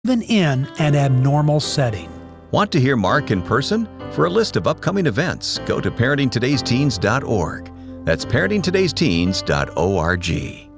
even in an abnormal setting. Want to hear Mark in person? For a list of upcoming events, go to parentingtodaysteens.org. That's parentingtodaysteens.org.